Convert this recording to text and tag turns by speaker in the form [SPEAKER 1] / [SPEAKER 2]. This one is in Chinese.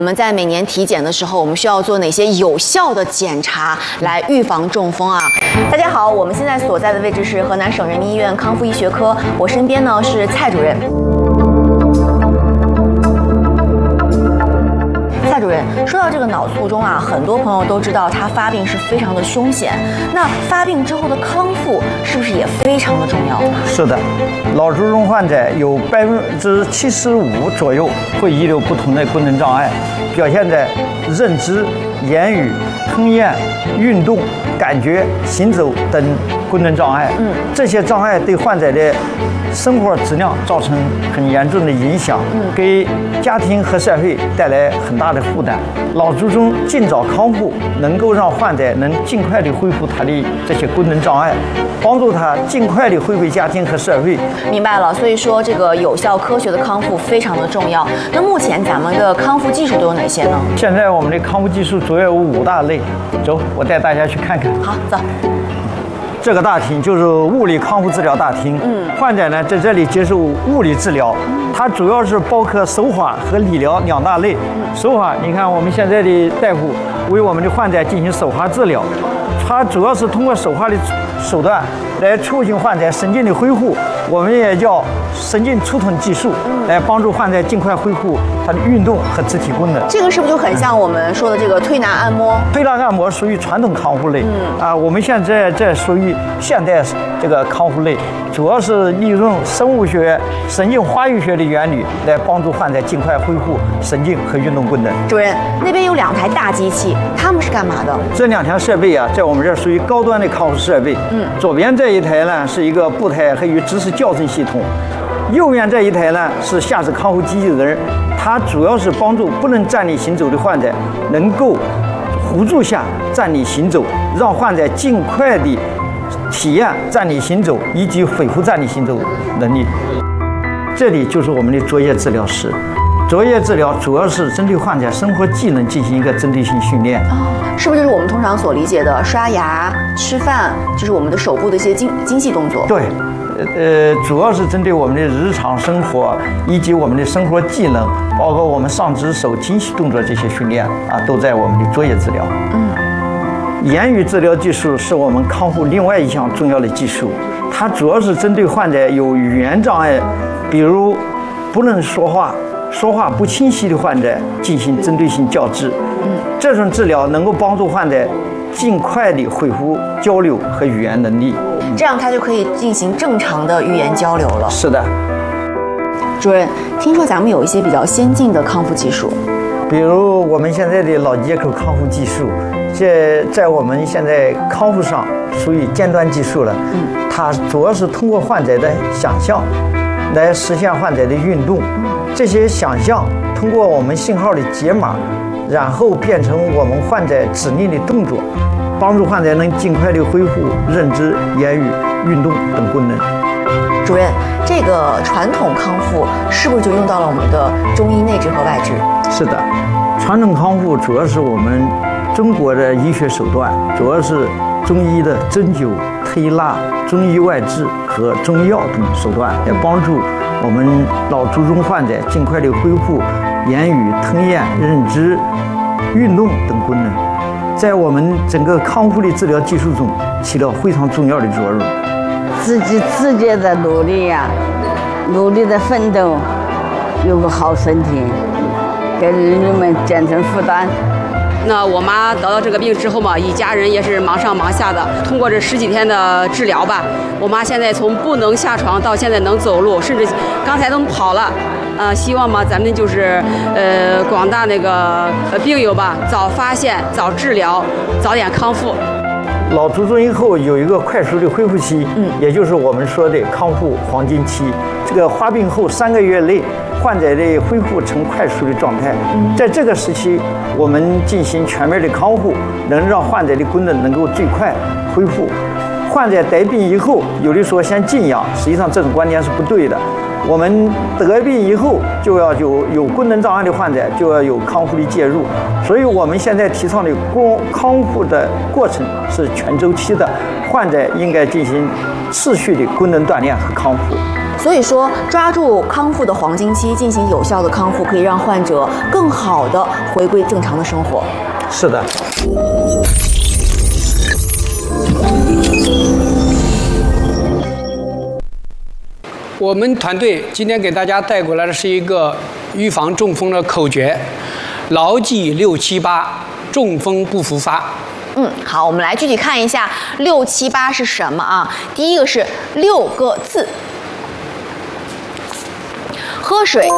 [SPEAKER 1] 我们在每年体检的时候，我们需要做哪些有效的检查来预防中风啊？大家好，我们现在所在的位置是河南省人民医院康复医学科，我身边呢是蔡主任。蔡主任，说到这个脑卒中啊，很多朋友都知道它发病是非常的凶险。那发病之后的康复是不是也非常的重要？
[SPEAKER 2] 是的，脑卒中患者有75%左右会遗留不同的功能障碍，表现在认知、言语、吞咽、运动、感觉、行走等功能障碍。这些障碍对患者的生活质量造成很严重的影响，给家庭和社会带来很大的负担。脑卒中尽早康复，能够让患者能尽快的恢复他的这些功能障碍，帮助他尽快的回归家庭和社会。
[SPEAKER 1] 明白了，所以说这个有效科学的康复非常的重要。那目前咱们的康复技术都有哪些呢？
[SPEAKER 2] 现在我们的康复技术主要有5大类，走，我带大家去看看。
[SPEAKER 1] 好，走。
[SPEAKER 2] 这个大厅就是物理康复治疗大厅，患者呢在这里接受物理治疗，它主要是包括手法和理疗2大类。手法，你看我们现在的大夫为我们的患者进行手法治疗，它主要是通过手法的手段来促进患者神经的恢复，我们也叫神经触通技术，来帮助患者尽快恢复他的运动和肢体功能。
[SPEAKER 1] 这个是不是就很像我们说的这个推拿按摩？
[SPEAKER 2] 推拿按摩属于传统康复类，我们现在这属于现代这个康复类，主要是利用生物学、神经发育学的原理来帮助患者尽快恢复神经和运动功能。
[SPEAKER 1] 主任，那边有2台大机器，它们是干嘛的？
[SPEAKER 2] 这2台设备啊，在我们这儿属于高端的康复设备。左边这一台呢是一个步态和与姿势校正系统，右边这一台呢是下肢康复机器人，它主要是帮助不能站立行走的患者能够辅助下站立行走，让患者尽快地体验站立行走以及恢复站立行走能力。这里就是我们的作业治疗室。作业治疗主要是针对患者生活技能进行一个针对性训练。
[SPEAKER 1] 是不是就是我们通常所理解的刷牙、吃饭，就是我们的手部的一些精细动作？
[SPEAKER 2] 对，主要是针对我们的日常生活以及我们的生活技能，包括我们上肢手精细动作这些训练都在我们的作业治疗。言语治疗技术是我们康复另外一项重要的技术，它主要是针对患者有语言障碍，比如不能说话、说话不清晰的患者进行针对性矫治。这种治疗能够帮助患者尽快地恢复交流和语言能力，
[SPEAKER 1] 这样他就可以进行正常的语言交流了。
[SPEAKER 2] 是的。
[SPEAKER 1] 主任，听说咱们有一些比较先进的康复技术，
[SPEAKER 2] 比如我们现在的脑接口康复技术，这在我们现在康复上属于尖端技术了。它主要是通过患者的想象来实现患者的运动，这些想象通过我们信号的解码，然后变成我们患者指令的动作，帮助患者能尽快地恢复认知、言语、运动等功能。
[SPEAKER 1] 主任，这个传统康复是不是就用到了我们的中医内治和外治？
[SPEAKER 2] 是的，传统康复主要是我们中国的医学手段，主要是中医的针灸、推拿、中医外治和中医药等手段，来帮助我们脑卒中患者尽快地恢复言语、吞咽、认知、运动等功能，在我们整个康复的治疗技术中起到非常重要的作用。
[SPEAKER 3] 自己的努力呀，努力的奋斗，有个好身体，给人民们减轻负担。
[SPEAKER 4] 那我妈得到这个病之后嘛，一家人也是忙上忙下的。通过这10几天的治疗吧，我妈现在从不能下床到现在能走路，甚至刚才都跑了。希望嘛，咱们就是广大那个病友吧，早发现、早治疗、早点康复。
[SPEAKER 2] 脑卒中以后有一个快速的恢复期，也就是我们说的康复黄金期。这个发病后3个月内，患者的恢复呈快速的状态。在这个时期，我们进行全面的康复，能让患者的功能能够最快恢复。患者得病以后，有的说先静养，实际上这种观点是不对的。我们得病以后，就要有功能障碍的患者就要有康复的介入，所以我们现在提倡的康复的过程是全周期的，患者应该进行持续的功能锻炼和康复。
[SPEAKER 1] 所以说，抓住康复的黄金期，进行有效的康复，可以让患者更好的回归正常的生活。
[SPEAKER 2] 是的。
[SPEAKER 5] 我们团队今天给大家带过来的是一个预防中风的口诀：牢记678，中风不复发。
[SPEAKER 1] 好，我们来具体看一下678是什么啊？第一个是6个字：喝水、